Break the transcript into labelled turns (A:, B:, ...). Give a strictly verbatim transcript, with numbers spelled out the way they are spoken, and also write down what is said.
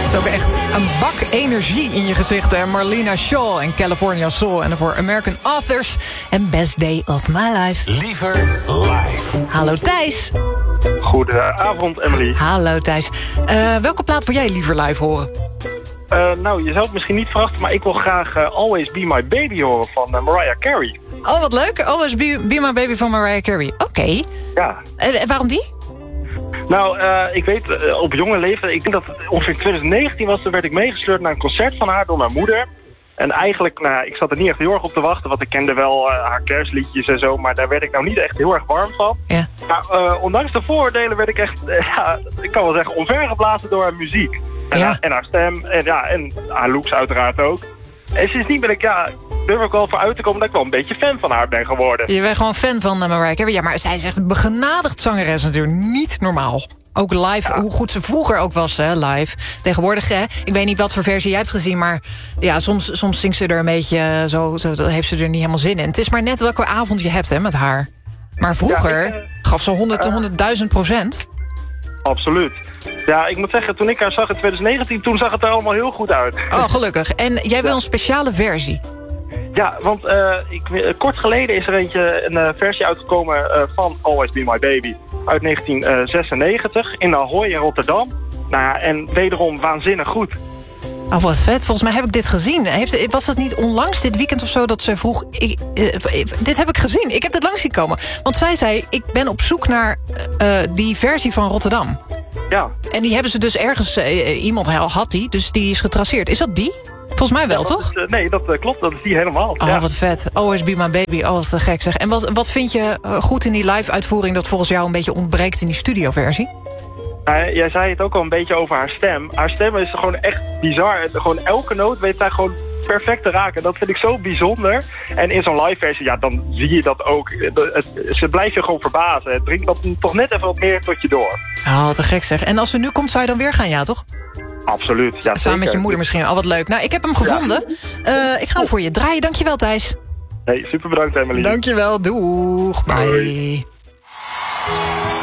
A: is ook echt een bak energie in je gezicht, hè? Marlena Shaw en California Soul. En voor American Authors en Best Day of My Life.
B: Liever live.
A: Hallo Thijs.
C: Goedenavond, Emily.
A: Hallo Thijs. Uh, welke plaat wil jij liever live horen?
C: Uh, nou, je zou het misschien niet verrassen, maar ik wil graag uh, Always Be My Baby horen van uh, Mariah Carey.
A: Oh, wat leuk. Always Be, Be My Baby van Mariah Carey. Oké. Okay.
C: Ja.
A: En waarom die?
C: Nou, uh, ik weet, uh, op jonge leeftijd, ik denk dat het ongeveer twintig negentien was, toen werd ik meegesleurd naar een concert van haar door mijn moeder. En eigenlijk, nou, ik zat er niet echt heel erg op te wachten, want ik kende wel uh, haar kerstliedjes en zo, maar daar werd ik nou niet echt heel erg warm van.
A: Ja.
C: Maar uh, ondanks de vooroordelen werd ik echt, uh, ja, ik kan wel zeggen, omvergeblazen door haar muziek. En,
A: ja.
C: haar, en haar stem, en ja, en haar looks uiteraard ook. En sindsdien ben ik, ja, durf ik wel voor uit te komen dat ik wel een beetje fan van haar ben geworden.
A: Je bent gewoon fan van uh, Mariah Carey. Ja, maar zij is echt een begenadigd zangeres natuurlijk. Niet normaal. Ook live, ja. Hoe goed ze vroeger ook was, hè, live. Tegenwoordig, hè, ik weet niet wat voor versie jij hebt gezien, maar ja, soms, soms zingt ze er een beetje zo, zo, dat heeft ze er niet helemaal zin in. Het is maar net welke avond je hebt, hè, met haar. Maar vroeger ja, ik, uh, gaf ze honderd, honderdduizend procent.
C: Absoluut. Ja, ik moet zeggen, toen ik haar zag in twintig negentien, toen zag het er allemaal heel goed uit.
A: Oh, gelukkig. En jij wil ja. een speciale versie?
C: Ja, want uh, ik, uh, kort geleden is er eentje, een uh, versie uitgekomen uh, van Always Be My Baby uit negentien zesennegentig in Ahoy in Rotterdam. Nou ja, en wederom waanzinnig goed.
A: Oh, wat vet. Volgens mij heb ik dit gezien. Heeft, was dat niet onlangs dit weekend of zo dat ze vroeg... Ik, uh, dit heb ik gezien. Ik heb dit langs zien komen. Want zij zei, ik ben op zoek naar uh, die versie van Rotterdam.
C: Ja.
A: En die hebben ze dus ergens... Uh, iemand had die, dus die is getraceerd. Is dat die? Volgens mij wel,
C: ja,
A: toch?
C: Is, uh, nee, dat uh, klopt. Dat is die helemaal.
A: Oh,
C: ja.
A: wat vet. Always Be My Baby. Oh, wat te gek zeg. En wat, wat vind je goed in die live-uitvoering... dat volgens jou een beetje ontbreekt in die studioversie?
C: Nou, jij zei het ook al een beetje over haar stem. Haar stem is gewoon echt bizar. Gewoon elke noot weet zij gewoon perfect te raken. Dat vind ik zo bijzonder. En in zo'n live versie, ja, dan zie je dat ook. Het, het, ze blijft je gewoon verbazen. Het dringt dat toch net even wat meer tot je door.
A: Oh, wat te gek zeg. En als ze nu komt, zou je dan weer gaan, ja, toch?
C: Absoluut, ja,
A: samen
C: zeker.
A: Met je moeder misschien. Al oh, wat leuk. Nou, ik heb hem gevonden. Ja. Uh, ik ga hem voor je draaien. Dankjewel, Thijs.
C: Hey, super bedankt, Emily.
A: Dankjewel. Doeg. Bye. Bye.